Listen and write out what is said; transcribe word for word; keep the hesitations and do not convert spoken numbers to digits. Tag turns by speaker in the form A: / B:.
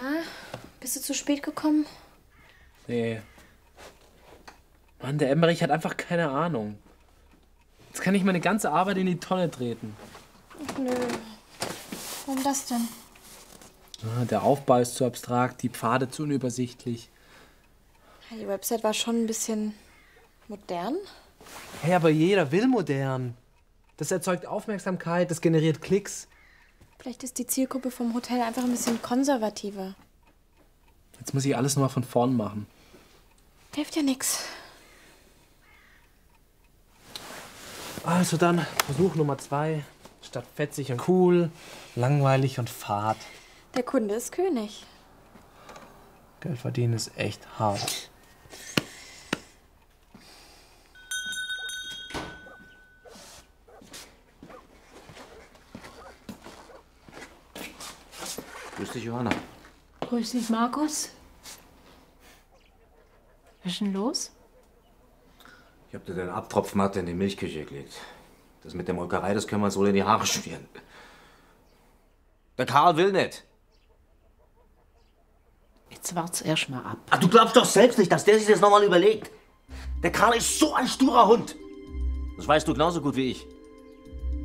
A: Na, bist du zu spät gekommen?
B: Nee. Mann, der Emmerich hat einfach keine Ahnung. Jetzt kann ich meine ganze Arbeit in die Tonne treten.
A: Ach, nö. Warum das denn?
B: Ah, der Aufbau ist zu abstrakt, die Pfade zu unübersichtlich.
A: Die Website war schon ein bisschen modern.
B: Hey, aber jeder will modern. Das erzeugt Aufmerksamkeit, das generiert Klicks.
A: Vielleicht ist die Zielgruppe vom Hotel einfach ein bisschen konservativer.
B: Jetzt muss ich alles nochmal von vorn machen.
A: Hilft ja nix.
B: Also dann Versuch Nummer zwei. Statt fetzig und cool, langweilig und fad.
A: Der Kunde ist König.
B: Geld verdienen ist echt hart.
C: Grüß dich, Johanna.
D: Grüß dich, Markus. Was ist denn los?
C: Ich hab dir den Abtropfmatte in die Milchküche gelegt. Das mit der Molkerei, das können wir uns wohl in die Haare schmieren. Der Karl will nicht.
D: Jetzt wart's erst mal ab.
C: Ach, du glaubst doch selbst nicht, dass der sich das nochmal überlegt. Der Karl ist so ein sturer Hund. Das weißt du genauso gut wie ich.